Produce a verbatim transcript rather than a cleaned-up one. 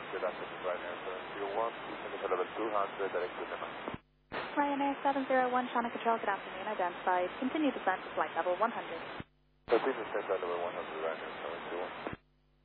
Good afternoon, Ryanair seven zero one, descending level two hundred, direct to Lima. Ryanair seven zero one, China Control, good afternoon, identified. Continue descent to flight level one hundred. Continue descent level one hundred, Ryanair seven zero one.